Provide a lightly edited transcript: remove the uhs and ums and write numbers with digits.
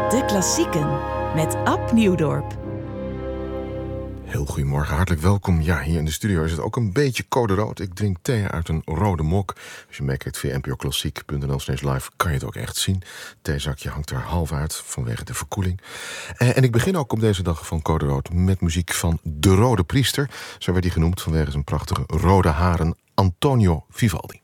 De Klassieken met Ab Nieuwdorp. Heel goedemorgen, hartelijk welkom. Ja, hier in de studio is het ook een beetje code rood. Ik drink thee uit een rode mok. Als je meekijkt via npoklassiek.nl/live kan je het ook echt zien. Het theezakje hangt er half uit vanwege de verkoeling. En ik begin ook op deze dag van code rood met muziek van De Rode Priester. Zo werd hij genoemd vanwege zijn prachtige rode haren, Antonio Vivaldi.